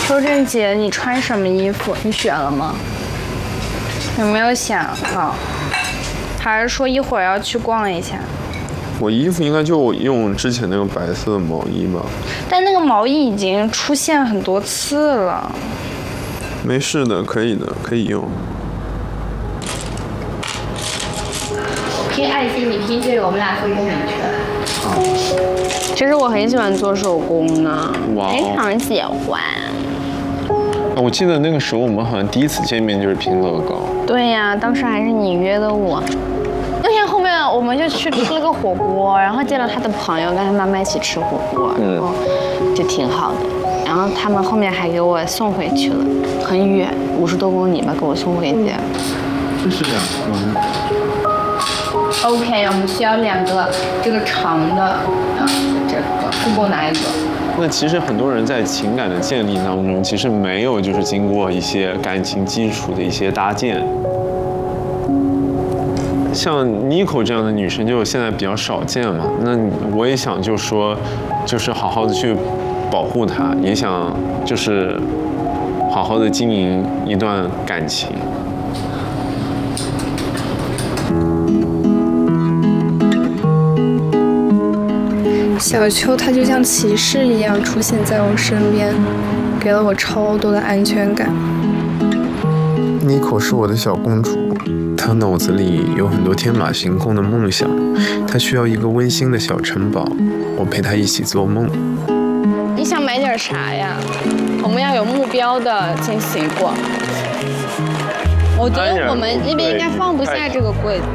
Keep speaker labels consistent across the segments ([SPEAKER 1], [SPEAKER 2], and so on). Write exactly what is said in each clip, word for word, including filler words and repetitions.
[SPEAKER 1] 周正节你穿什么衣服？你选了吗？有没有想好？还是说一会儿要去逛一下？
[SPEAKER 2] 我衣服应该就用之前那个白色的毛衣吧。
[SPEAKER 1] 但那个毛衣已经出现很多次了。
[SPEAKER 2] 没事的，可以的，可以用。
[SPEAKER 3] 拼爱心，你拼这个，我们俩分一人圈。
[SPEAKER 1] 好。其实我很喜欢做手工呢，
[SPEAKER 2] 哇，
[SPEAKER 1] 非常喜欢。
[SPEAKER 2] 我记得那个时候我们好像第一次见面就是拼乐高。
[SPEAKER 1] 对呀，当时还是你约的我。那天后面我们就去吃了个火锅，然后见了他的朋友，跟他妈妈一起吃火锅，然后就挺好的。然后他们后面还给我送回去了，很远，五十多公里吧，给我送回家。
[SPEAKER 2] 这是两个。
[SPEAKER 3] OK， 我们需要两个这个长的，啊，这个不够拿一个。
[SPEAKER 2] 那其实很多人在情感的建立当中，其实没有就是经过一些感情基础的一些搭建。像 Nico 这样的女生就现在比较少见嘛，那我也想就说，就是好好的去保护她，也想就是好好的经营一段感情。
[SPEAKER 4] 小秋他就像骑士一样出现在我身边，给了我超多的安全感。
[SPEAKER 2] Nico 是我的小公主，她脑子里有很多天马行空的梦想，她需要一个温馨的小城堡，我陪她一起做梦。
[SPEAKER 1] 你想买点啥呀？我们要有目标的进行逛。我觉得我们那边应该放不下这个柜子，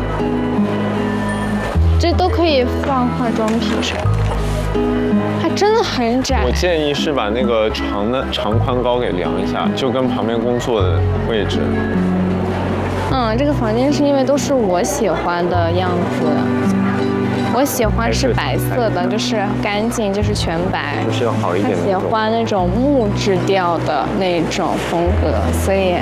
[SPEAKER 1] 这都可以放化妆品啥的。它真的很窄。
[SPEAKER 2] 我建议是把那个长的长宽高给量一下，就跟旁边工作的位置。
[SPEAKER 1] 嗯，这个房间是因为都是我喜欢的样子，我喜欢是白色的，就是干净，就是全白。
[SPEAKER 2] 就是要好一点的。
[SPEAKER 1] 他喜欢那种木质调的那种风格，所以。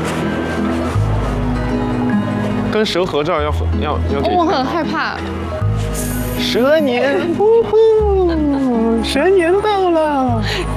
[SPEAKER 2] 跟蛇合照要要要给。
[SPEAKER 1] 我很害怕。
[SPEAKER 2] 蛇年，呼呼，蛇年到了。